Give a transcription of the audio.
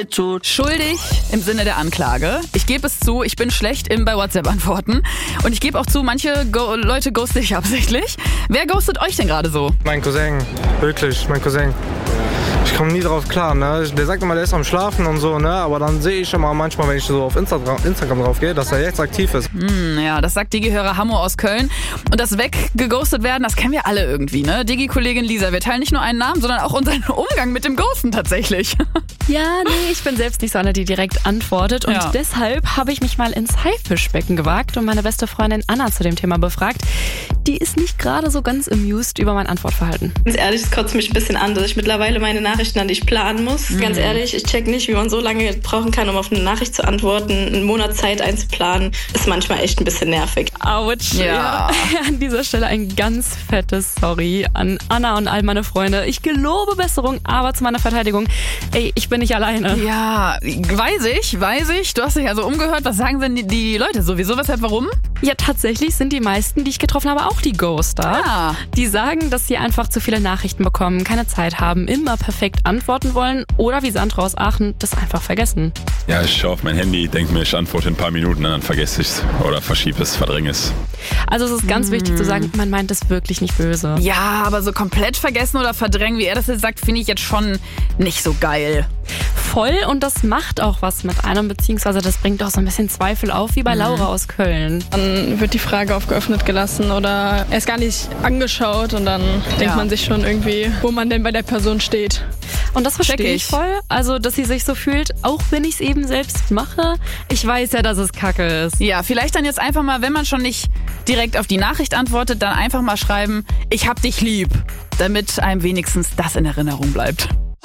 wehtut. Schuldig im Sinne der Anklage. Ich gebe es zu, ich bin schlecht im bei WhatsApp antworten. Und ich gebe auch zu, manche Leute ghoste ich absichtlich. Wer ghostet euch denn gerade so? Mein Cousin, wirklich, mein Cousin. Ich komme nie drauf klar, ne? Der sagt immer, der ist am Schlafen und so, ne? Aber dann sehe ich immer manchmal, wenn ich so auf Instagram drauf gehe, dass er jetzt aktiv ist. Ja, das sagt Digi-Hörer Hammo aus Köln. Und das weggeghostet werden, das kennen wir alle irgendwie, ne? Digi-Kollegin Lisa, wir teilen nicht nur einen Namen, sondern auch unseren Umgang mit dem Ghosten tatsächlich. Ja, nee, ich bin selbst nicht so eine, die direkt antwortet. Und deshalb habe ich mich mal ins Haifischbecken gewagt und meine beste Freundin Anna zu dem Thema befragt. Die ist nicht gerade so ganz amused über mein Antwortverhalten. Ganz ehrlich, es kotzt mich ein bisschen an, dass ich mittlerweile meine Nachrichten an dich planen muss. Ganz ehrlich, ich check nicht, wie man so lange brauchen kann, um auf eine Nachricht zu antworten. Einen Monat Zeit einzuplanen, ist manchmal echt ein bisschen nervig. Autsch. Ja. An dieser Stelle ein ganz fettes Sorry an Anna und all meine Freunde. Ich gelobe Besserung, aber zu meiner Verteidigung, ey, ich bin nicht alleine. Ja, weiß ich. Du hast dich also umgehört. Was sagen denn die Leute sowieso? Weshalb, warum? Ja, tatsächlich sind die meisten, die ich getroffen habe, auch die Ghoster. Die sagen, dass sie einfach zu viele Nachrichten bekommen, keine Zeit haben, immer perfekt antworten wollen oder wie Sandra aus Aachen, das einfach vergessen. Ja, ich schaue auf mein Handy, denke mir, ich antworte in ein paar Minuten, dann vergesse ich es oder verschiebe es, verdränge es. Also es ist ganz wichtig zu sagen, man meint es wirklich nicht böse. Ja, aber so komplett vergessen oder verdrängen, wie er das jetzt sagt, finde ich jetzt schon nicht so geil. Voll, und das macht auch was mit einem, beziehungsweise das bringt auch so ein bisschen Zweifel auf, wie bei Laura aus Köln. Dann wird die Frage aufgeöffnet gelassen oder erst gar nicht angeschaut und dann denkt man sich schon irgendwie, wo man denn bei der Person steht. Und das verstehe ich voll, also dass sie sich so fühlt, auch wenn ich es eben selbst mache. Ich weiß ja, dass es Kacke ist. Ja, vielleicht dann jetzt einfach mal, wenn man schon nicht direkt auf die Nachricht antwortet, dann einfach mal schreiben, ich hab dich lieb, damit einem wenigstens das in Erinnerung bleibt.